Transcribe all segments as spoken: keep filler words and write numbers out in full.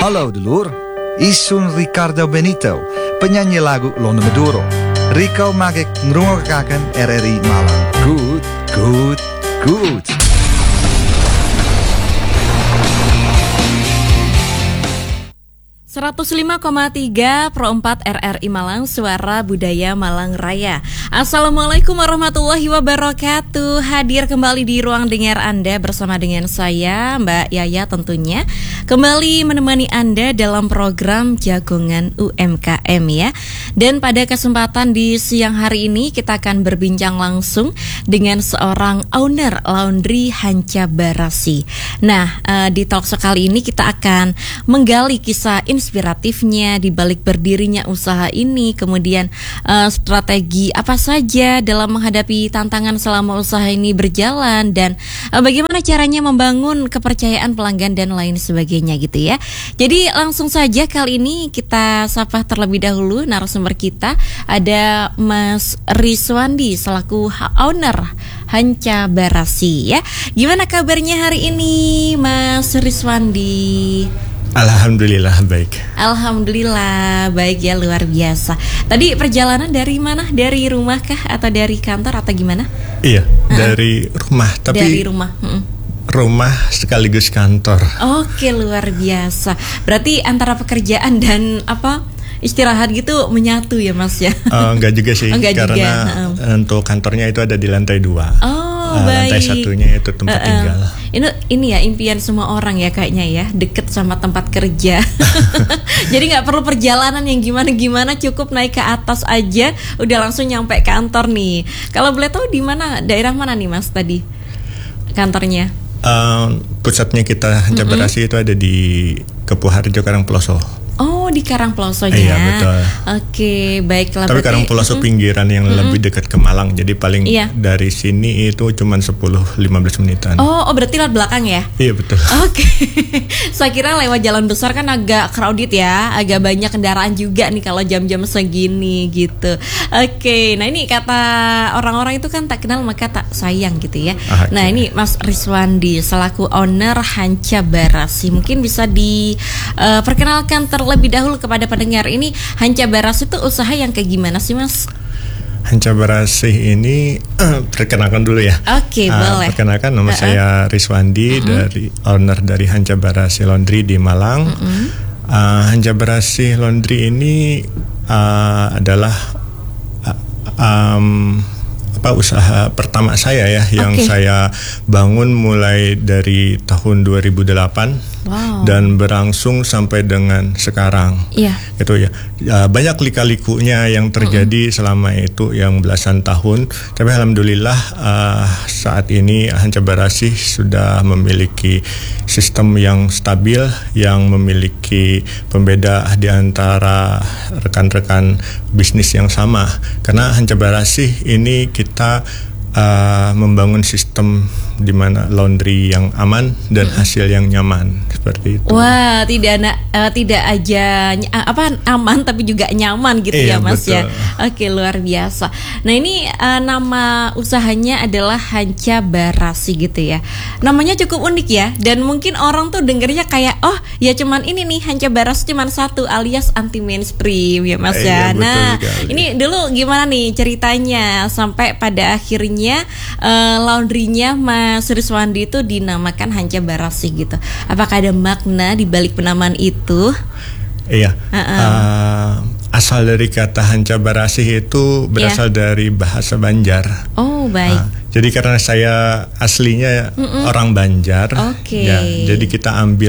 Halo dulur, isun Ricardo Benito, penyanyi lagu Londo Maduro. Rico magik ngrungokaken R R I Malang. Good, good, good. seratus lima koma tiga Pro empat R R I Malang, Suara Budaya Malang Raya. Assalamualaikum warahmatullahi wabarakatuh. Hadir kembali di ruang dengar Anda bersama dengan saya, Mbak Yaya tentunya. Kembali menemani Anda dalam program Jagongan U M K M ya. Dan pada kesempatan di siang hari ini kita akan berbincang langsung dengan seorang owner laundry Hanca Barasi. Nah, uh, di talk sekali ini kita akan menggali kisah inspiratifnya di balik berdirinya usaha ini, kemudian uh, strategi apa saja dalam menghadapi tantangan selama usaha ini berjalan, dan uh, bagaimana caranya membangun kepercayaan pelanggan dan lain sebagainya gitu ya. Jadi langsung saja kali ini kita sapa terlebih dahulu narasumber kita, ada Mas Rizwandi selaku owner Hanca Barasi ya. Gimana kabarnya hari ini Mas Rizwandi? Alhamdulillah baik. Alhamdulillah baik ya, luar biasa. Tadi perjalanan dari mana? Dari rumah kah atau dari kantor atau gimana? Iya, uh-uh. dari rumah. Tapi dari rumah. Uh-uh. Rumah sekaligus kantor. Oke, luar biasa. Berarti antara pekerjaan dan apa istirahat gitu menyatu ya Mas ya? Uh, enggak juga sih, enggak karena juga. Uh-uh. untuk kantornya itu ada di lantai dua. Oh. Uh, lantai satunya itu tempat uh-uh. tinggal. Ini ini ya impian semua orang ya kayaknya ya, deket sama tempat kerja. Jadi nggak perlu perjalanan yang gimana-gimana, cukup naik ke atas aja udah langsung nyampe kantor nih. Kalau boleh tahu di mana, daerah mana nih Mas tadi kantornya? Uh, pusatnya kita Hanca Barasi mm-hmm. itu ada di Kepuharjo, Karangploso. Oh, di Karangplosonya. Iya, betul. Oke, baiklah. Tapi Karangploso mm-hmm. pinggiran yang mm-hmm. lebih dekat ke Malang. Jadi paling iya. dari sini itu cuma sepuluh sampai lima belas menitan. Oh, oh berarti lewat belakang ya? Iya, betul. Oke. Saya kira lewat jalan besar kan agak crowded ya, agak banyak kendaraan juga nih kalau jam-jam segini gitu. Oke, nah ini kata orang-orang itu kan tak kenal maka tak sayang gitu ya. Ah, nah, okay. Ini Mas Rizwandi selaku owner Hanca Barasi. Mungkin bisa diperkenalkan uh, ter lebih dahulu kepada pendengar ini, Hanca Barasi itu usaha yang kayak gimana sih Mas? Hanca Barasi ini uh, perkenalkan dulu ya. Oke, okay, uh, boleh. Perkenalkan nama uh-uh. saya Rizwandi, uh-huh. dari owner dari Hanca Barasi Laundry di Malang. Uh-uh. uh, Hanca Barasi Laundry ini uh, adalah uh, um, apa usaha pertama saya ya, yang okay. saya bangun mulai dari tahun dua ribu delapan. Wow. Dan berlangsung sampai dengan sekarang. Iya. Itu ya. Banyak lika-likunya yang terjadi mm-hmm. selama itu yang belasan tahun. Tapi alhamdulillah uh, saat ini Hanca Barasi sudah memiliki sistem yang stabil, yang memiliki pembeda di antara rekan-rekan bisnis yang sama. Karena Hanca Barasi ini kita Uh, membangun sistem di mana laundry yang aman dan hasil yang nyaman seperti itu. Wah, tidak na- uh, tidak aja ny- apa aman tapi juga nyaman gitu iya, ya Mas betul. Ya. Oke, luar biasa. Nah, ini uh, nama usahanya adalah Hanca Barasi gitu ya. Namanya cukup unik ya, dan mungkin orang tuh dengernya kayak oh, ya cuman ini nih Hanca Barasi cuman satu alias anti mainstream ya Mas ya. Iya, nah, sekali. Ini dulu gimana nih ceritanya sampai pada akhirnya Uh, laundrynya Mas Rizwandi itu dinamakan Hanca Barasi gitu. Apakah ada makna di balik penamaan itu? Iya. Uh-uh. Uh, asal dari kata Hanca Barasi itu berasal yeah. dari bahasa Banjar. Oh, baik. Uh, jadi karena saya aslinya Mm-mm. orang Banjar, okay. ya, jadi kita ambil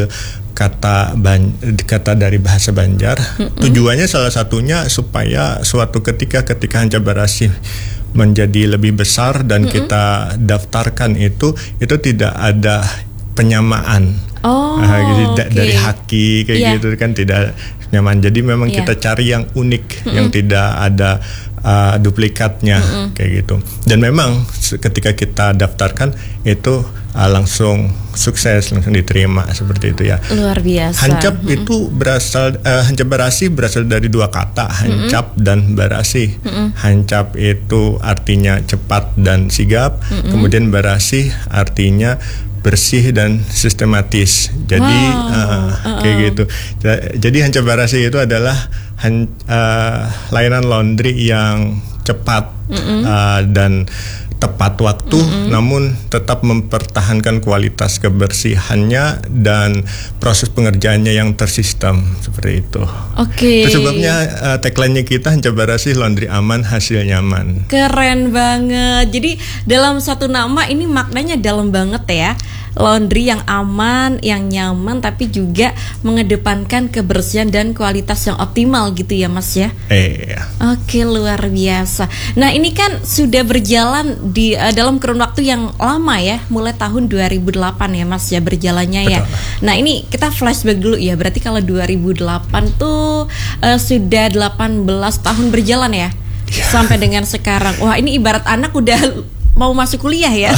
kata ban, kata dari bahasa Banjar. Mm-mm. Tujuannya salah satunya supaya suatu ketika ketika Hanca Barasi menjadi lebih besar dan mm-hmm. kita daftarkan itu itu tidak ada penyamaan. Oh, uh, gitu, okay. Dari haki kayak yeah. gitu kan tidak nyaman. Jadi memang yeah. kita cari yang unik, mm-hmm. yang tidak ada uh, duplikatnya mm-hmm. kayak gitu. Dan memang ketika kita daftarkan itu uh, langsung sukses, langsung diterima seperti itu ya. Luar biasa. Hancap mm-hmm. itu berasal uh, Hanca Barasi berasal dari dua kata, hancap mm-hmm. dan barasi. Mm-hmm. Hancap itu artinya cepat dan sigap, mm-hmm. kemudian barasi artinya bersih dan sistematis. Jadi wow. uh, uh-uh. kayak gitu. Jadi Hanca Barasi itu adalah han, uh, layanan laundry yang cepat uh, dan tepat waktu, mm-hmm. namun tetap mempertahankan kualitas kebersihannya dan proses pengerjaannya yang tersistem seperti itu. Oke. Okay. Itu sebabnya uh, tagline-nya kita Hanca Barasi, laundry aman, hasil nyaman. Keren banget. Jadi dalam satu nama ini maknanya dalam banget ya. Laundry yang aman, yang nyaman, tapi juga mengedepankan kebersihan dan kualitas yang optimal gitu ya Mas ya. Iya. Oke, luar biasa. Nah ini kan sudah berjalan di uh, dalam kurun waktu yang lama ya, mulai tahun dua ribu delapan ya Mas ya berjalannya. Betul. Ya. Nah ini kita flashback dulu ya. Berarti kalau dua ribu delapan tuh uh, sudah delapan belas tahun berjalan ya, yeah. Sampai dengan sekarang. Wah ini ibarat anak udah mau masuk kuliah ya.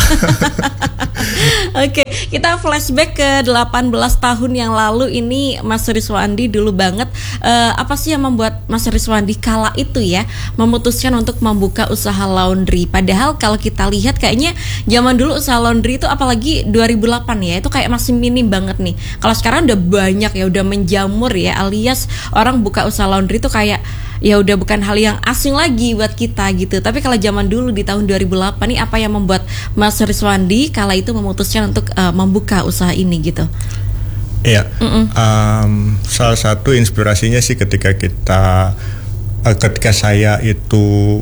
Oke, kita flashback ke delapan belas tahun yang lalu ini Mas Rizwandi dulu banget. Uh, apa sih yang membuat Mas Rizwandi kala itu ya memutuskan untuk membuka usaha laundry? Padahal kalau kita lihat kayaknya zaman dulu usaha laundry itu apalagi dua ribu delapan ya, itu kayak masih minim banget nih. Kalau sekarang udah banyak ya, udah menjamur ya, alias orang buka usaha laundry itu kayak ya udah bukan hal yang asing lagi buat kita gitu. Tapi kalau zaman dulu di tahun dua ribu delapan nih, apa yang membuat Mas Rizwandi kala itu memutuskan untuk uh, membuka usaha ini gitu? Iya, um, salah satu inspirasinya sih ketika kita, uh, ketika saya itu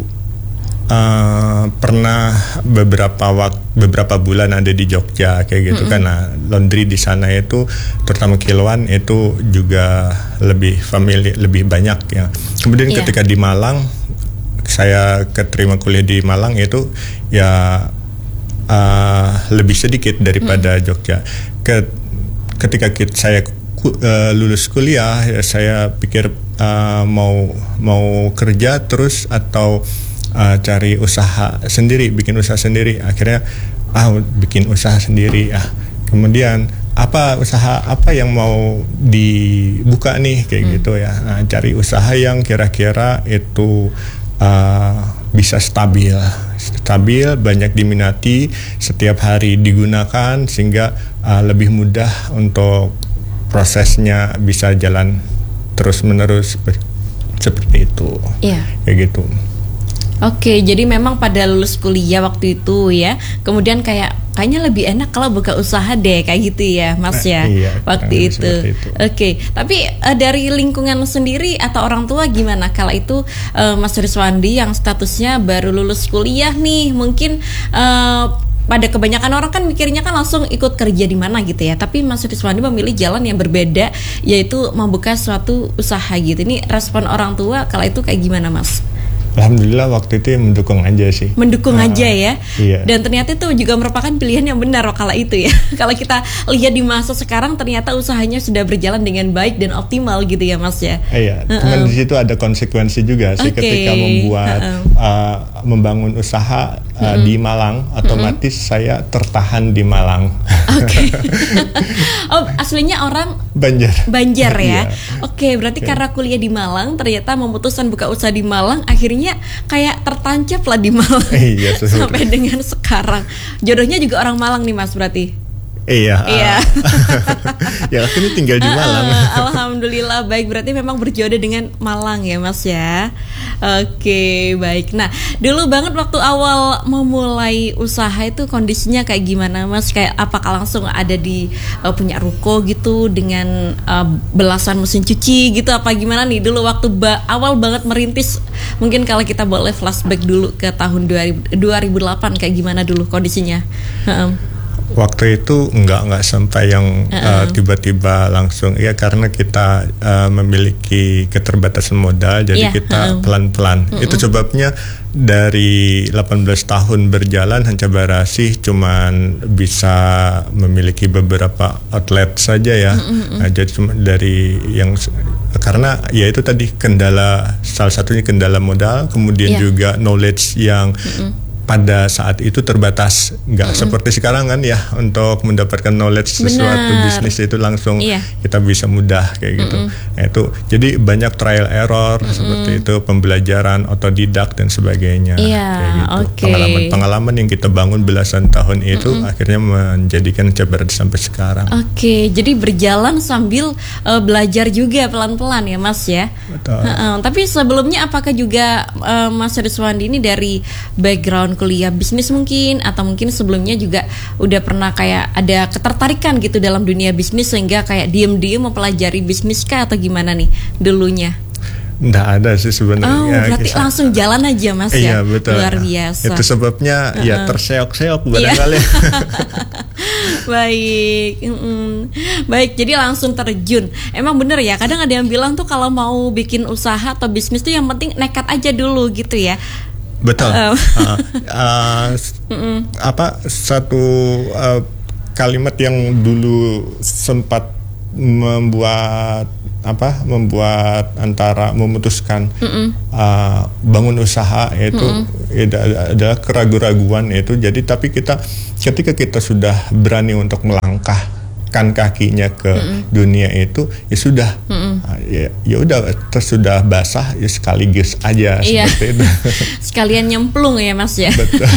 Uh, pernah beberapa waktu beberapa bulan ada di Jogja kayak gitu, mm-hmm. kan. Nah, laundry di sana itu terutama kiloan itu juga lebih familiar, lebih banyak ya. Kemudian yeah. ketika di Malang, saya keterima kuliah di Malang itu ya uh, lebih sedikit daripada mm-hmm. Jogja. Ke, ketika kita, saya uh, lulus kuliah ya, saya pikir uh, mau mau kerja terus atau Uh, cari usaha sendiri, bikin usaha sendiri. Akhirnya ah bikin usaha sendiri ah. Kemudian apa usaha apa yang mau dibuka nih kayak hmm. gitu ya. Nah, cari usaha yang kira-kira itu uh, bisa stabil, stabil, banyak diminati, setiap hari digunakan sehingga uh, lebih mudah untuk prosesnya bisa jalan terus-menerus seperti itu. Iya. Kayak gitu. Oke, jadi memang pada lulus kuliah waktu itu ya, kemudian kayak kayaknya lebih enak kalau buka usaha deh kayak gitu ya, Mas ya, nah, iya, waktu itu. itu. Oke, tapi uh, dari lingkungan sendiri atau orang tua gimana? Kalau itu uh, Mas Rizwandi yang statusnya baru lulus kuliah nih, mungkin uh, pada kebanyakan orang kan mikirnya kan langsung ikut kerja di mana gitu ya. Tapi Mas Rizwandi memilih jalan yang berbeda, yaitu membuka suatu usaha gitu. Ini respon orang tua kalau itu kayak gimana, Mas? Alhamdulillah waktu itu mendukung aja sih. Mendukung uh, aja ya. Iya. Dan ternyata itu juga merupakan pilihan yang benar kala itu ya. Kalau kita lihat di masa sekarang ternyata usahanya sudah berjalan dengan baik dan optimal gitu ya Mas ya. Iya. Uh-uh. Cuman di situ ada konsekuensi juga sih, okay. ketika membuat uh-uh. uh, membangun usaha uh, uh-uh. di Malang, otomatis uh-uh. saya tertahan di Malang. Oke. Okay. Oh aslinya orang Banjar. Banjar ya. Iya. Oke, okay, berarti okay. karena kuliah di Malang ternyata memutuskan buka usaha di Malang, akhirnya kayak tertancap lah di Malang. Iya, sampai dengan sekarang. Jodohnya juga orang Malang nih Mas berarti. Iya. Iya. Ya akhirnya tinggal di Malang. Uh, Alhamdulillah baik, berarti memang berjodoh dengan Malang ya Mas ya. Oke, baik. Nah, dulu banget waktu awal memulai usaha itu kondisinya kayak gimana Mas? Kayak apakah langsung ada di uh, punya ruko gitu dengan uh, belasan mesin cuci gitu, apa gimana nih dulu waktu ba- awal banget merintis? Mungkin kalau kita boleh flashback dulu ke tahun dua ribu delapan kayak gimana dulu kondisinya? Uh-uh. Waktu itu enggak enggak sampai yang uh-uh. uh, tiba-tiba langsung ya, karena kita uh, memiliki keterbatasan modal, jadi yeah, kita uh-uh. pelan-pelan. Uh-uh. Itu sebabnya dari delapan belas tahun berjalan Hanca Barasi cuman bisa memiliki beberapa outlet saja ya. Uh-uh. Nah, jadi cuma dari yang karena ya itu tadi kendala, salah satunya kendala modal, kemudian yeah. juga knowledge yang uh-uh. pada saat itu terbatas, nggak mm-hmm. seperti sekarang kan ya, untuk mendapatkan knowledge sesuatu Benar. bisnis itu langsung iya. kita bisa mudah kayak gitu. Mm-hmm. Nah, itu jadi banyak trial error mm-hmm. seperti itu, pembelajaran otodidak dan sebagainya. Iya, kayak gitu. Okay. Pengalaman-pengalaman yang kita bangun belasan tahun itu mm-hmm. akhirnya menjadikan Hanca Baras sampai sekarang. Oke, okay, jadi berjalan sambil uh, belajar juga pelan-pelan ya Mas ya. Betul. Uh-uh. Tapi sebelumnya apakah juga uh, Mas Riswandi ini dari background kuliah bisnis mungkin, atau mungkin sebelumnya juga udah pernah kayak ada ketertarikan gitu dalam dunia bisnis sehingga kayak diem-diem mempelajari bisnis kah atau gimana nih dulunya? Nggak ada sih sebenarnya. Oh, berarti kisah. Langsung jalan aja Mas ya? Iya betul. Luar biasa. Itu sebabnya uh-uh. ya terseok-seok barangkali. Baik, mm-mm. baik. Jadi langsung terjun. Emang bener ya. Kadang ada yang bilang tuh kalau mau bikin usaha atau bisnis tuh yang penting nekat aja dulu gitu ya. Betul. Uh, uh, uh, apa satu uh, kalimat yang dulu sempat membuat apa membuat antara memutuskan uh, bangun usaha itu adalah keraguan-raguan itu. Jadi tapi kita ketika kita sudah berani untuk melangkah kan kakinya ke mm-mm. dunia itu, ya sudah, uh, ya, ya udah terus sudah basah ya sekaligus aja iya. seperti itu. Sekalian nyemplung ya Mas ya. Betul.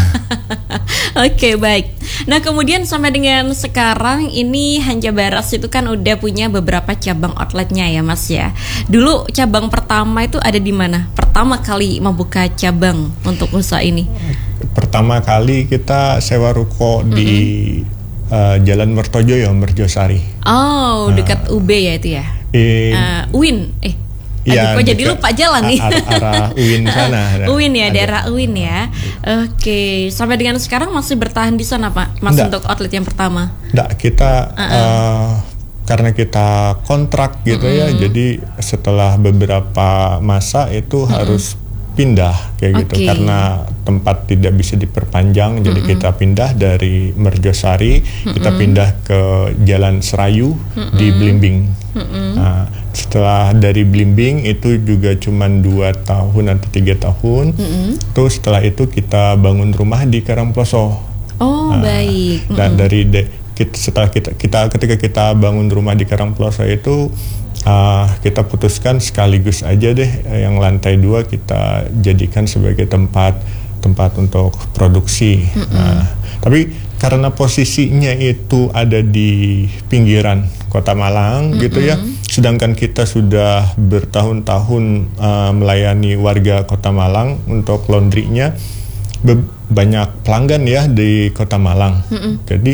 Oke okay, baik. Nah kemudian sampai dengan sekarang ini Hanca Baras itu kan udah punya beberapa cabang outletnya ya Mas ya. Dulu cabang pertama itu ada di mana? Pertama kali membuka cabang untuk usaha ini? Pertama kali kita sewa ruko mm-hmm. di Uh, Jalan Mertojoyo, Merjosari. Oh, dekat uh, U B ya itu ya? In, uh, U I N, eh, ya, aduh, kok jadi lupa jalan nih. Arah, arah U I N sana. U I N ya, ada. Daerah U I N ya. Oke, okay. Sampai dengan sekarang masih bertahan di sana Pak, Mas Nggak. Untuk outlet yang pertama? Nggak, kita uh-uh. uh, karena kita kontrak gitu mm-hmm. ya, jadi setelah beberapa masa itu mm-hmm. harus pindah kayak okay. gitu karena tempat tidak bisa diperpanjang. Mm-hmm. Jadi kita pindah dari Merjosari, mm-hmm. kita pindah ke Jalan Serayu mm-hmm. di Blimbing. Mm-hmm. Nah, setelah dari Blimbing itu juga cuma dua tahun atau tiga tahun. Mm-hmm. Terus setelah itu kita bangun rumah di Karangploso. Oh nah, baik. Mm-hmm. Dan dari de, kita, setelah kita, kita ketika kita bangun rumah di Karangploso itu Uh, kita putuskan sekaligus aja deh yang lantai dua kita jadikan sebagai tempat tempat untuk produksi. Mm-hmm. Nah, tapi karena posisinya itu ada di pinggiran Kota Malang mm-hmm. gitu ya, sedangkan kita sudah bertahun-tahun uh, melayani warga Kota Malang untuk laundrynya, be- banyak pelanggan ya di Kota Malang. Mm-hmm. Jadi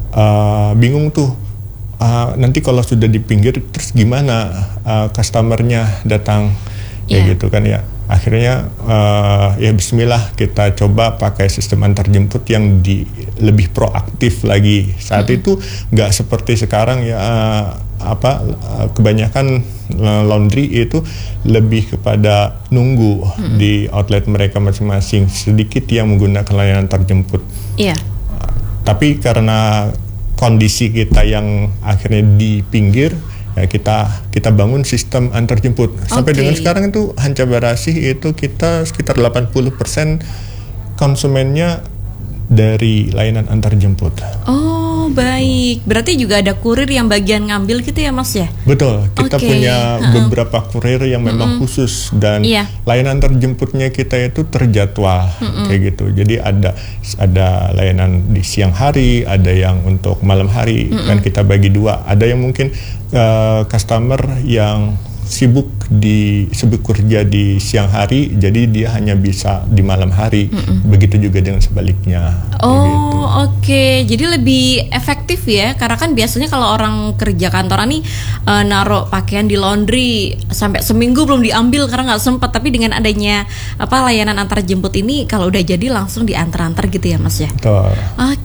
uh, bingung tuh. Uh, nanti kalau sudah di pinggir terus gimana uh, customernya datang yeah. ya gitu kan ya. Akhirnya uh, ya bismillah kita coba pakai sistem antar jemput yang di, lebih proaktif lagi. Saat mm-hmm. itu nggak seperti sekarang ya uh, apa uh, kebanyakan uh, laundry itu lebih kepada nunggu mm-hmm. di outlet mereka masing-masing. Sedikit yang menggunakan layanan antar jemput. Iya. Yeah. Uh, tapi karena kondisi kita yang akhirnya di pinggir, ya kita kita bangun sistem antar jemput. Sampai okay. dengan sekarang itu Hanca Baras itu kita sekitar delapan puluh persen konsumennya dari layanan antar jemput. Oh baik, berarti juga ada kurir yang bagian ngambil gitu ya Mas ya? Betul, kita okay. punya uh-uh. beberapa kurir yang memang uh-uh. khusus dan yeah. layanan antar jemputnya kita itu terjadwal uh-uh. kayak gitu. Jadi ada ada layanan di siang hari, ada yang untuk malam hari, uh-uh. kan kita bagi dua. Ada yang mungkin uh, customer yang sibuk di sibuk kerja di siang hari, jadi dia hanya bisa di malam hari. Mm-mm. Begitu juga dengan sebaliknya. Oh gitu. Oke, okay. Jadi lebih efektif ya, karena kan biasanya kalau orang kerja kantoran nih uh, naruh pakaian di laundry sampai seminggu belum diambil karena nggak sempat. Tapi dengan adanya apa layanan antar jemput ini, kalau udah jadi langsung diantar-antar gitu ya Mas ya. Betul. Oke,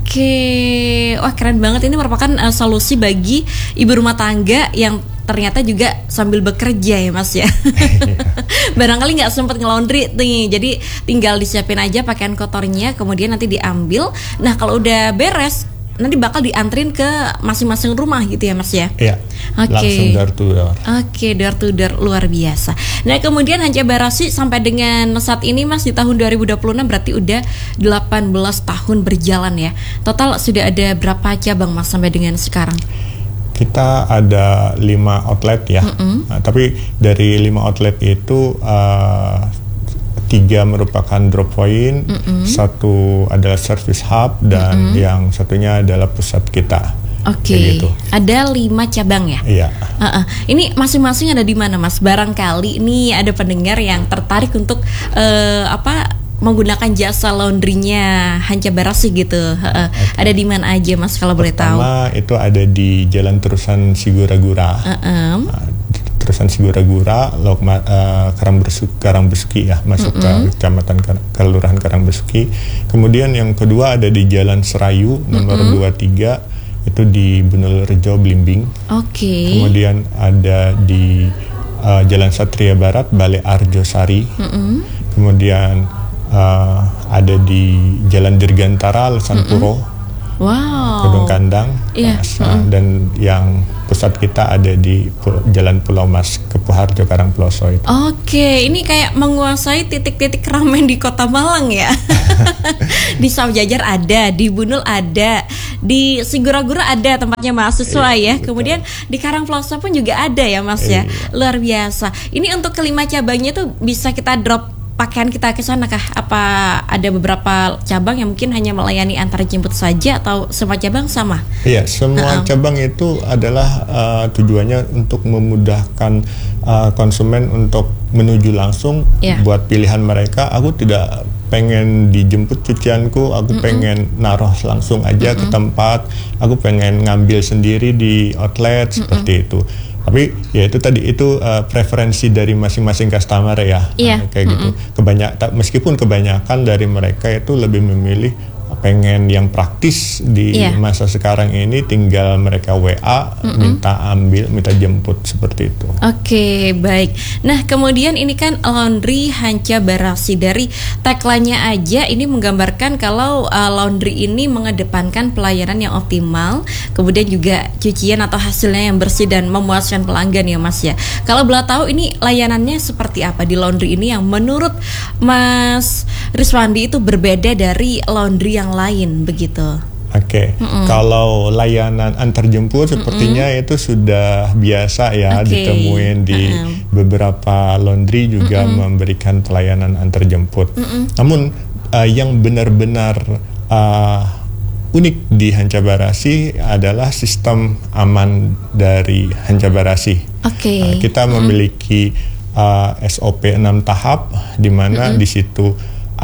okay. Wah keren banget, ini merupakan uh, solusi bagi ibu rumah tangga yang ternyata juga sambil bekerja ya Mas ya. Barangkali nggak sempat nge-laundry nih, jadi tinggal disiapin aja pakaian kotornya, kemudian nanti diambil. Nah kalau udah beres, nanti bakal diantrin ke masing-masing rumah gitu ya Mas ya. Iya. Oke. Langsung door to door. Oke, door to door, luar biasa. Nah, kemudian Hanca Barashi sampai dengan saat ini Mas di tahun dua ribu dua puluh enam berarti udah delapan belas tahun berjalan ya. Total sudah ada berapa cabang Mas sampai dengan sekarang? Kita ada lima outlet ya. Mm-hmm. Nah, tapi dari lima outlet itu uh, tiga merupakan drop point, mm-hmm. satu adalah service hub, dan mm-hmm. yang satunya adalah pusat kita. Oke, okay. Gitu. Ada lima cabang ya? Iya. Uh-uh. Ini masing-masing ada di mana, Mas? Barangkali nih ada pendengar yang tertarik untuk uh, apa menggunakan jasa laundrynya Hanca Barashi gitu. Uh-uh. Okay. Ada di mana aja, Mas? Kalau boleh tahu? Pertama itu ada di Jalan Terusan Sigura-Gura. Uh-uh. Nah, Terusan Sigura-Gura, Lokma, uh, Karangbesuki, Karangbesuki ya, masuk mm-hmm. ke Kecamatan Kelurahan Karangbesuki. Kemudian yang kedua ada di Jalan Serayu nomor mm-hmm. dua puluh tiga, itu di Benulerejo, Blimbing. Oke. Okay. Kemudian ada di uh, Jalan Satria Barat, Balai Arjosari. Mm-hmm. Kemudian uh, ada di Jalan Dirgantara, Lesanpuro. Mm-hmm. Wow. Gunung Kandang. Yeah. Nah, mm-hmm. Dan yang pusat kita ada di Jalan Pulau Mas, Kepuharjo, Karangploso itu. Oke, ini kayak menguasai titik-titik ramen di Kota Malang ya. Di Saujajar ada, di Bunul ada, di Sigura-Gura ada tempatnya mahasiswa iya, ya. Betul. Kemudian di Karangploso pun juga ada ya Mas iya. ya. Luar biasa. Ini untuk kelima cabangnya tuh bisa kita drop pakaian kita ke sana kah? Apa ada beberapa cabang yang mungkin hanya melayani antar jemput saja atau semua cabang sama? Iya, semua uh-uh. cabang itu adalah uh, tujuannya untuk memudahkan uh, konsumen untuk menuju langsung yeah. buat pilihan mereka. Aku tidak pengen dijemput cucianku, aku Mm-mm. pengen naruh langsung aja Mm-mm. ke tempat, aku pengen ngambil sendiri di outlet, Mm-mm. seperti itu. Tapi ya itu tadi itu uh, preferensi dari masing-masing customer ya, iya. uh, kayak mm-hmm. gitu. Kebanyak, meskipun kebanyakan dari mereka itu lebih memilih pengen yang praktis di yeah. masa sekarang ini, tinggal mereka W A, mm-hmm. minta ambil, minta jemput, seperti itu. Oke, okay, baik. Nah, kemudian ini kan laundry Hanca Barashi, dari tagline-nya aja ini menggambarkan kalau uh, laundry ini mengedepankan pelayanan yang optimal, kemudian juga cucian atau hasilnya yang bersih dan memuaskan pelanggan ya Mas ya. Kalau boleh tahu ini layanannya seperti apa di laundry ini yang menurut Mas Riswandi itu berbeda dari laundry yang lain begitu? Oke, okay. Kalau layanan antar jemput sepertinya Mm-mm. itu sudah biasa ya, okay. ditemuin di Mm-mm. beberapa laundry juga Mm-mm. memberikan pelayanan antar jemput. Mm-mm. Namun uh, yang benar-benar uh, unik di Hanca Barashi adalah sistem aman dari Hanca Barashi. Okay. Uh, kita Mm-mm. memiliki uh, S O P enam tahap, di mana Mm-mm. di situ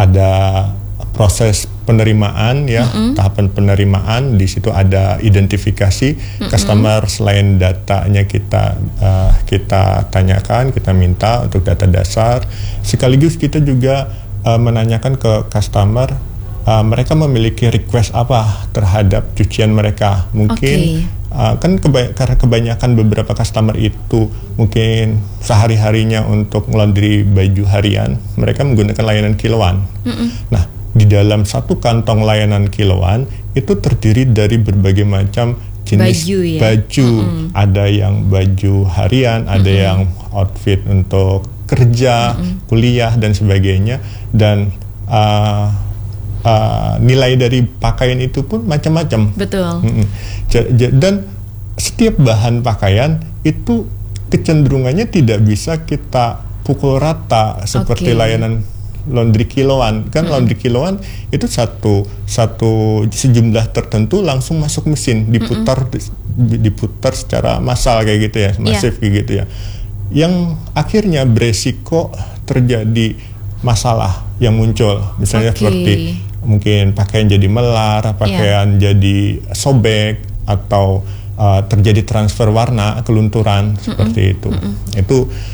ada proses penerimaan ya, mm-hmm. tahapan penerimaan, di situ ada identifikasi mm-hmm. customer, selain datanya kita uh, kita tanyakan, kita minta untuk data dasar, sekaligus kita juga uh, menanyakan ke customer uh, mereka memiliki request apa terhadap cucian mereka. Mungkin okay. uh, kan keba- karena kebanyakan beberapa customer itu mungkin sehari-harinya untuk laundry baju harian, mereka menggunakan layanan kiloan. Mm-hmm. Nah, di dalam satu kantong layanan kiloan itu terdiri dari berbagai macam jenis baju, ya? baju. Mm-hmm. Ada yang baju harian, mm-hmm. ada yang outfit untuk kerja, mm-hmm. kuliah dan sebagainya, dan uh, uh, nilai dari pakaian itu pun macam-macam. Betul. Mm-hmm. Dan setiap bahan pakaian itu kecenderungannya tidak bisa kita pukul rata seperti okay. layanan laundry kiloan. Kan hmm. laundry kiloan itu satu satu sejumlah tertentu langsung masuk mesin, diputar hmm. diputar secara massal kayak gitu ya, masif yeah. kayak gitu ya. Yang akhirnya beresiko terjadi masalah yang muncul, misalnya okay. seperti mungkin pakaian jadi melar, pakaian yeah. jadi sobek, atau uh, terjadi transfer warna, kelunturan, mm-mm. seperti itu. Mm-mm. Itu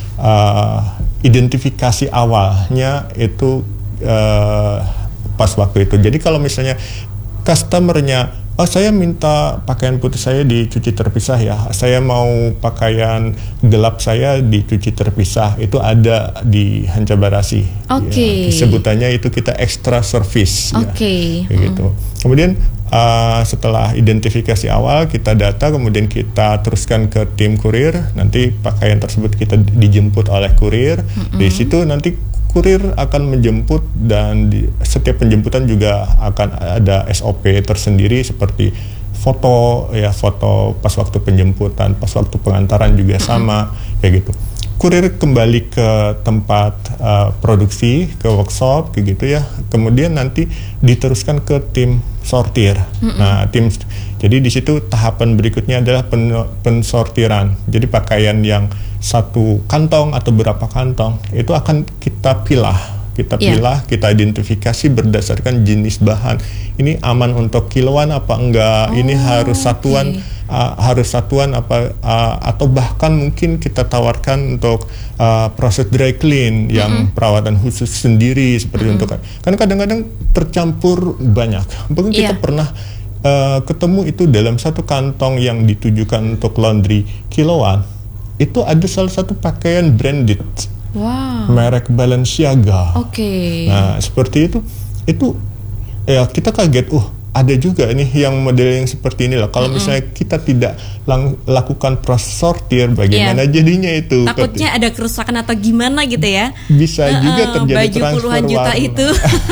uh, identifikasi awalnya itu uh, pas waktu itu. Jadi kalau misalnya customernya oh saya minta pakaian putih saya dicuci terpisah ya, saya mau pakaian gelap saya dicuci terpisah, itu ada di Hanca Barasi. Oke. Okay. Ya, sebutannya itu kita extra service. Oke. Okay. Ya, gitu. Kemudian uh, setelah identifikasi awal kita data, kemudian kita teruskan ke tim kurir. Nanti pakaian tersebut kita dijemput oleh kurir. Mm-hmm. Di situ nanti kurir akan menjemput, dan di setiap penjemputan juga akan ada S O P tersendiri seperti foto ya, foto pas waktu penjemputan, pas waktu pengantaran juga sama kayak gitu. Kurir kembali ke tempat uh, produksi, ke workshop kayak gitu ya. Kemudian nanti diteruskan ke tim sortir. Mm-hmm. Nah, tim jadi di situ tahapan berikutnya adalah pen, pensortiran. Jadi pakaian yang satu kantong atau berapa kantong itu akan kita pilah, kita pilah, yeah. kita identifikasi berdasarkan jenis bahan. Ini aman untuk kiloan apa enggak? Oh, ini harus satuan, okay. uh, harus satuan apa? Uh, atau bahkan mungkin kita tawarkan untuk uh, proses dry clean yang mm-hmm. perawatan khusus sendiri seperti mm-hmm. untuk. Kan kadang-kadang tercampur banyak. Bahkan yeah. kita pernah uh, ketemu itu dalam satu kantong yang ditujukan untuk laundry kiloan. Itu ada salah satu pakaian branded, wow. merek Balenciaga. Oke. Okay. Nah seperti itu, itu ya kita kaget. Uh, ada juga nih yang model yang seperti ini lah. Kalau mm-hmm. misalnya kita tidak lang- lakukan proses sortir, bagaimana yeah. jadinya itu? Takutnya ada kerusakan atau gimana gitu ya? Bisa uh, juga terjadi baju transfer puluhan juta warna. itu.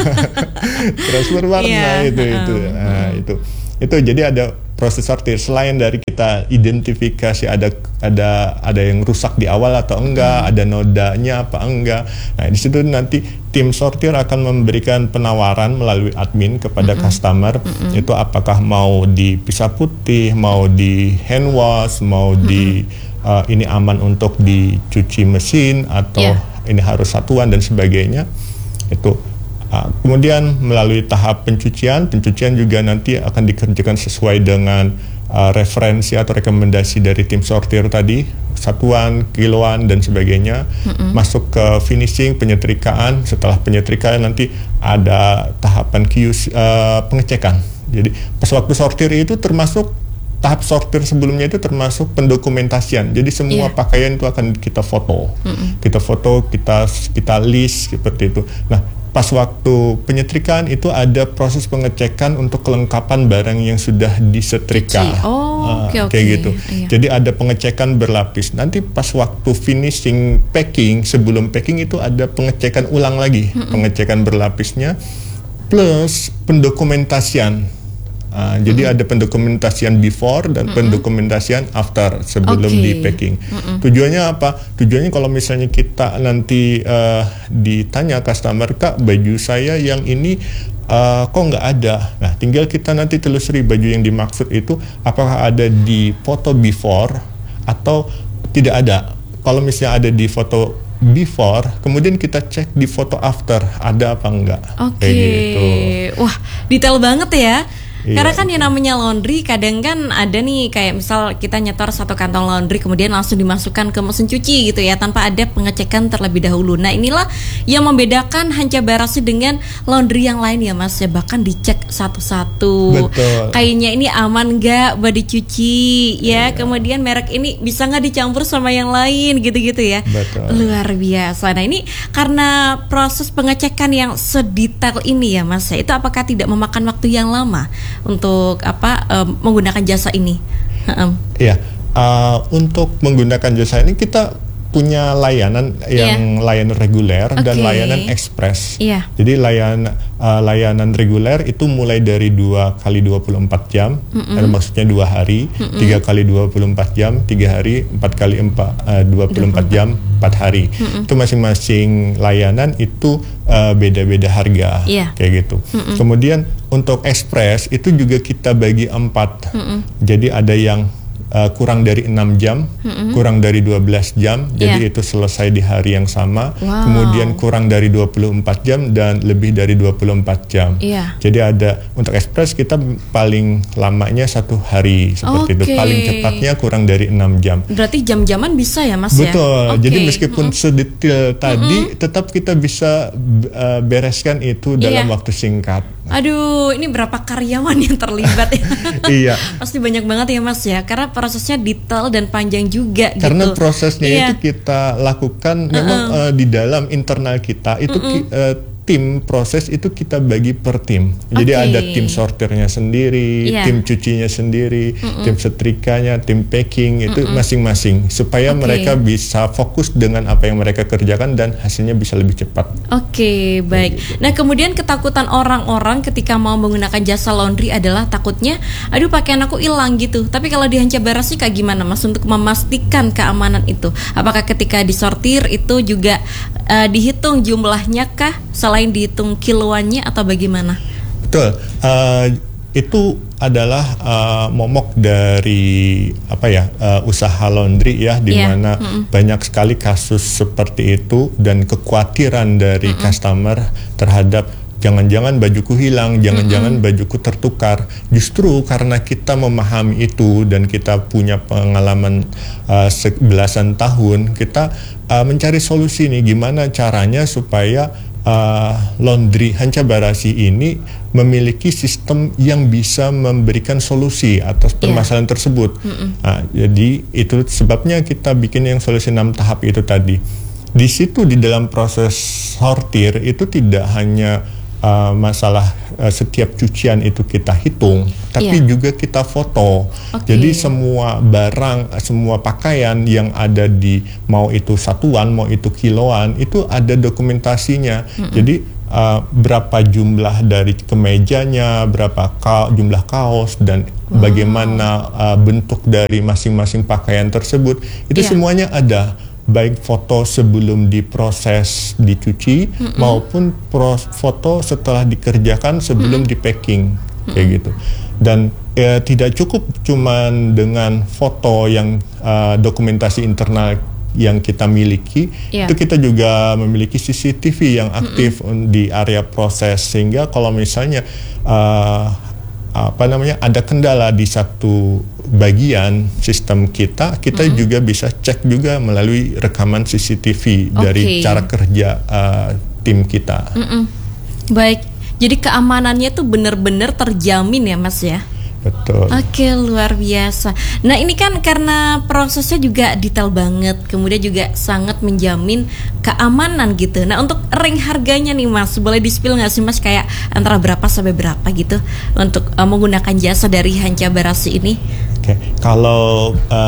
transfer warna yeah. itu itu. Uh, nah, itu itu jadi ada proses sortir. Selain dari kita identifikasi ada ada ada yang rusak di awal atau enggak, hmm. ada nodanya apa enggak. Nah, di situ nanti tim sortir akan memberikan penawaran melalui admin kepada hmm. customer, hmm. itu apakah mau dipisah putih, mau di hand wash, mau hmm. di uh, ini aman untuk dicuci mesin atau yeah. ini harus satuan dan sebagainya. Itu Uh, kemudian melalui tahap pencucian, pencucian juga nanti akan dikerjakan sesuai dengan uh, referensi atau rekomendasi dari tim sortir tadi, satuan, kiloan dan sebagainya. Mm-mm. Masuk ke finishing, penyetrikaan. Setelah penyetrikaan nanti ada tahapan Q C, uh, pengecekan. Jadi pas waktu sortir itu termasuk tahap sortir sebelumnya itu termasuk pendokumentasian. Jadi semua yeah. pakaian itu akan kita foto, Mm-mm. kita foto, kita kita list seperti itu. Nah, pas waktu penyetrikaan itu ada proses pengecekan untuk kelengkapan barang yang sudah disetrika. Oh, uh, okay, kayak okay. gitu. Iya. Jadi ada pengecekan berlapis. Nanti pas waktu finishing packing, sebelum packing itu ada pengecekan ulang lagi, Mm-mm. pengecekan berlapisnya plus pendokumentasian. Uh, mm-hmm. Jadi ada pendokumentasian before dan mm-hmm. pendokumentasian after sebelum okay. di packing. Mm-hmm. Tujuannya apa? Tujuannya kalau misalnya kita nanti uh, ditanya customer, Kak, baju saya yang ini uh, kok nggak ada. Nah, tinggal kita nanti telusuri baju yang dimaksud itu apakah ada di foto before atau tidak ada. Kalau misalnya ada di foto before, kemudian kita cek di foto after ada apa enggak. Oke. Okay. Gitu. Wah, detail banget ya. Iya, Karena kan betul. yang namanya laundry kadang kan ada nih kayak misal kita nyetor satu kantong laundry kemudian langsung dimasukkan ke mesin cuci gitu ya tanpa ada pengecekan terlebih dahulu. Nah inilah yang membedakan Hanca Barasi dengan laundry yang lain ya Mas ya, bahkan dicek satu-satu. Betul. Kayaknya ini aman nggak buat dicuci ya, iya. Kemudian merek ini bisa nggak dicampur sama yang lain gitu-gitu ya. Betul. Luar biasa. Nah ini karena proses pengecekan yang sedetail ini ya Mas ya, itu apakah tidak memakan waktu yang lama untuk apa um, menggunakan jasa ini? Iya, uh, untuk menggunakan jasa ini kita punya layanan yang yeah. layanan reguler okay. dan layanan ekspres. Yeah. Jadi layanan uh, layanan reguler itu mulai dari dua kali dua puluh empat jam, mm-hmm. dan maksudnya dua hari, mm-hmm. tiga kali dua puluh empat jam, tiga hari, empat kali empat uh, dua puluh empat jam, empat hari. Mm-hmm. Itu masing-masing layanan itu uh, beda-beda harga, yeah. kayak gitu. Mm-hmm. Kemudian untuk ekspres itu juga kita bagi empat. Mm-hmm. Jadi ada yang Uh, kurang dari enam jam, mm-hmm. kurang dari dua belas jam, yeah. jadi itu selesai di hari yang sama. Wow. Kemudian kurang dari dua puluh empat jam dan lebih dari dua puluh empat jam. Yeah. Jadi ada untuk ekspres kita paling lamanya satu hari seperti okay. itu. Paling cepatnya kurang dari enam jam. Berarti jam-jaman bisa ya Mas? Betul. Ya? Okay. Jadi meskipun mm-hmm. sedetail tadi, mm-hmm. tetap kita bisa uh, bereskan itu dalam yeah. waktu singkat. Aduh, ini berapa karyawan yang terlibat ya? Iya. Pasti banyak banget ya Mas ya, karena prosesnya detail dan panjang juga. Karena gitu. prosesnya Iya. itu kita lakukan memang Uh-uh. uh, di dalam internal kita itu ki- uh, tim proses itu kita bagi per tim. Jadi Oke. ada tim sortirnya sendiri, Iya. tim cucinya sendiri, tim setrikanya, tim packing itu masing-masing supaya Oke. mereka bisa fokus dengan apa yang mereka kerjakan dan hasilnya bisa lebih cepat. Oke, baik. Nah, kemudian ketakutan orang-orang ketika mau menggunakan jasa laundry adalah takutnya, aduh pakaian aku hilang gitu. Tapi kalau di Hanca Barasi kayak gimana Mas untuk memastikan keamanan itu? Apakah ketika disortir itu juga uh, dihitung jumlahnya kah? Selain dihitung kiloannya atau bagaimana? Betul. Uh, itu adalah uh, momok dari apa ya uh, usaha laundry ya, di Iya. mana Mm-mm. banyak sekali kasus seperti itu dan kekhawatiran dari Mm-mm. customer terhadap jangan-jangan bajuku hilang, jangan-jangan bajuku tertukar. Justru karena kita memahami itu dan kita punya pengalaman uh, sebelasan tahun, kita uh, mencari solusi nih gimana caranya supaya Uh, laundry Hanca Barasi ini memiliki sistem yang bisa memberikan solusi atas permasalahan yeah. tersebut. Nah, jadi itu sebabnya kita bikin yang solusi enam tahap itu tadi. Di situ di dalam proses sortir itu tidak hanya uh, masalah uh, setiap cucian itu kita hitung, tapi yeah. juga kita foto. Okay. Jadi semua barang, semua pakaian yang ada di mau itu satuan, mau itu kiloan, itu ada dokumentasinya. Mm-mm. Jadi uh, berapa jumlah dari kemejanya, berapa ka- jumlah kaos dan wow. bagaimana uh, bentuk dari masing-masing pakaian tersebut, itu yeah. semuanya ada. Baik foto sebelum diproses dicuci mm-mm. maupun pros- foto setelah dikerjakan sebelum mm-mm. di packing kayak gitu. Dan eh, tidak cukup cuman dengan foto yang uh, dokumentasi internal yang kita miliki, yeah. itu kita juga memiliki C C T V yang aktif mm-mm. di area proses, sehingga kalau misalnya uh, apa namanya ada kendala di satu bagian sistem kita, kita mm-hmm. juga bisa cek juga melalui rekaman C C T V okay. dari cara kerja uh, tim kita. Mm-mm. Baik, jadi keamanannya tuh benar-benar terjamin ya Mas ya? Betul. Oke, luar biasa. Nah ini kan karena prosesnya juga detail banget, kemudian juga sangat menjamin keamanan gitu. Nah untuk range harganya nih Mas, boleh di-spill nggak sih Mas kayak antara berapa sampai berapa gitu untuk uh, menggunakan jasa dari Hanca Barasi ini? Oke, kalau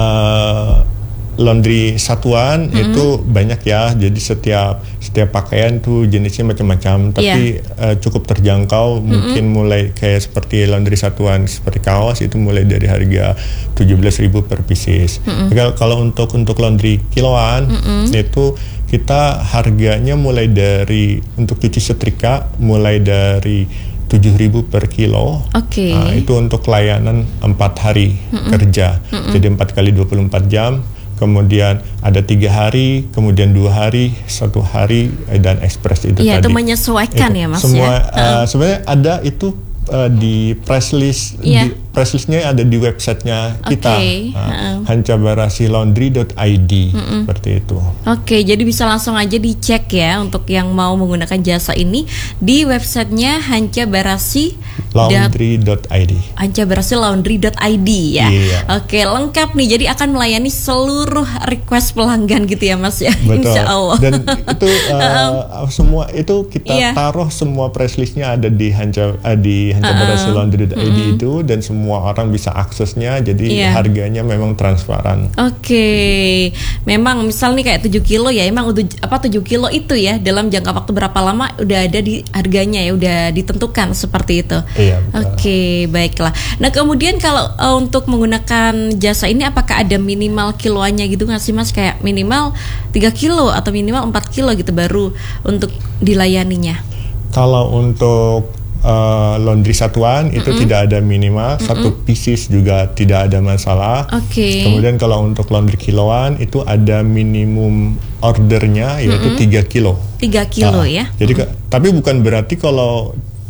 uh, laundry satuan mm-hmm. itu banyak ya, jadi setiap setiap pakaian tuh jenisnya macam-macam, tapi yeah. uh, cukup terjangkau. Mm-hmm. Mungkin mulai kayak seperti laundry satuan seperti kaos itu mulai dari harga tujuh belas ribu per pieces. Mm-hmm. Kalau untuk untuk laundry kiloan mm-hmm. itu kita harganya mulai dari untuk cuci setrika mulai dari tujuh ribu per kilo. Oke. Okay. Nah, itu untuk layanan empat hari mm-hmm. kerja. Mm-hmm. Jadi empat kali dua puluh empat jam. Kemudian ada tiga hari, kemudian dua hari, satu hari, dan ekspres itu ya, tadi. Iya, itu menyesuaikan itu. Ya Mas semua, ya. Uh, uh. Sebenarnya ada itu uh, di press list, yeah. di, press listnya ada di websitenya kita, okay. uh, hanca barasi laundry dot i d Mm-mm. seperti itu. Oke, okay, jadi bisa langsung aja dicek ya untuk yang mau menggunakan jasa ini di websitenya hanca barasi laundry dot i d hanca barasi laundry dot i d ya. Iya. Oke, okay, lengkap nih. Jadi akan melayani seluruh request pelanggan gitu ya Mas ya. Betul. Insya Allah. Dan itu uh, semua itu kita iya. taruh semua press listnya ada di hanca uh, di hanca barasi laundry dot i d uh-uh. itu, dan semua orang bisa aksesnya, jadi yeah. harganya memang transparan. Oke, okay. Memang misal nih kayak tujuh kilo ya, emang udah apa tujuh kilo itu ya dalam jangka waktu berapa lama udah ada di harganya ya, udah ditentukan seperti itu. Iya. Oke, okay, baiklah. Nah kemudian kalau uh, untuk menggunakan jasa ini apakah ada minimal kiloannya gitu nggak sih Mas? Kayak minimal tiga kilo atau minimal empat kilo gitu baru untuk dilayaninya? Kalau untuk Uh, laundry satuan itu mm-hmm. tidak ada minimal, mm-hmm. satu pieces juga tidak ada masalah. Okay. Kemudian kalau untuk laundry kiloan itu ada minimum ordernya yaitu mm-hmm. tiga kilo. tiga kilo nah, ya. Jadi mm-hmm. tapi bukan berarti kalau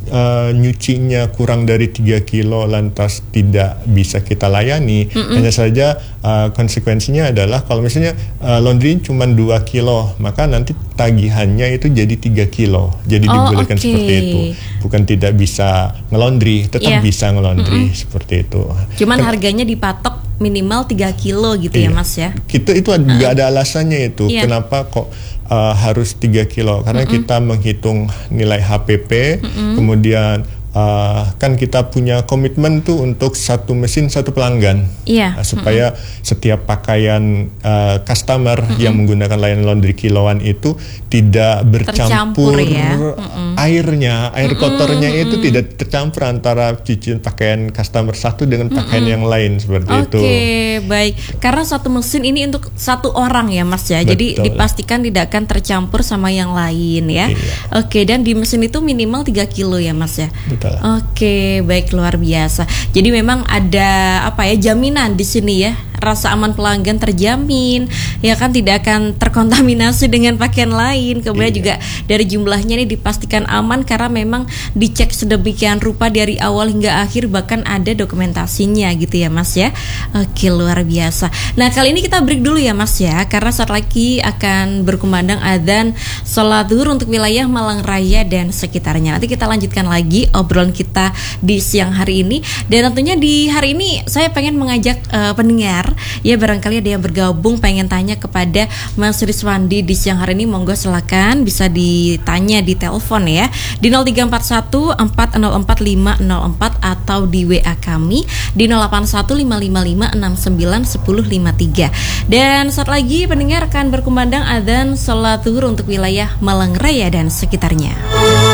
uh, nyucinya kurang dari tiga kilo lantas tidak bisa kita layani. Mm-mm. Hanya saja uh, konsekuensinya adalah kalau misalnya uh, laundry cuma dua kilo, maka nanti tagihannya itu jadi tiga kilo. Jadi oh, dibolehkan okay. seperti itu. Bukan tidak bisa ngelondri, tetap yeah. bisa ngelondri. Mm-mm. Seperti itu. Cuman Ken- harganya dipatok minimal tiga kilo gitu iya. ya Mas ya. Kita itu juga uh. ada alasannya itu. Yeah. Kenapa kok uh, harus tiga kilo? Karena mm-mm. kita menghitung nilai H P P, mm-mm. kemudian uh, kan kita punya komitmen tuh untuk satu mesin satu pelanggan. Iya. Uh, supaya mm-mm. setiap pakaian uh, customer mm-mm. yang menggunakan layanan laundry kilauan itu tidak bercampur ya. airnya, air mm-mm. kotornya mm-mm. itu tidak tercampur antara cucian pakaian customer satu dengan pakaian mm-mm. yang lain seperti okay, itu. Oke, baik. Karena satu mesin ini untuk satu orang ya Mas ya. Betul. Jadi dipastikan tidak akan tercampur sama yang lain ya. Iya. Oke, dan di mesin itu minimal tiga kilo ya Mas ya. Betul. Oke, baik, luar biasa. Jadi memang ada apa ya, jaminan di sini ya. Rasa aman pelanggan terjamin, ya kan, tidak akan terkontaminasi dengan pakaian lain. Kemudian iya. juga dari jumlahnya ini dipastikan aman karena memang dicek sedemikian rupa dari awal hingga akhir, bahkan ada dokumentasinya gitu ya Mas ya. Oke, luar biasa. Nah, kali ini kita break dulu ya Mas ya, karena saat lagi akan berkumandang adzan sholat zuhur untuk wilayah Malang Raya dan sekitarnya. Nanti kita lanjutkan lagi obrolan kita di siang hari ini. Dan tentunya di hari ini saya pengen mengajak uh, pendengar, ya barangkali ada yang bergabung pengen tanya kepada Mas Riswandi di siang hari ini, monggo silakan bisa ditanya di telepon ya di nol tiga empat satu empat nol empat lima nol empat atau di W A kami di nol delapan satu lima lima lima enam sembilan satu nol lima tiga. Dan saat lagi pendengar akan berkumandang adzan sholat zuhur untuk wilayah Malang Raya dan sekitarnya.